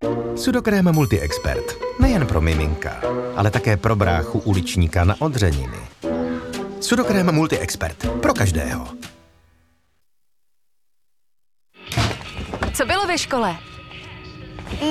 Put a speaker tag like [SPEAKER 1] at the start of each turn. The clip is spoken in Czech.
[SPEAKER 1] Sudokrém Multi-Expert. Nejen pro miminka, ale také pro bráchu uličníka na odřeniny. Sudokrém Multi-Expert. Pro každého.
[SPEAKER 2] Co bylo ve škole?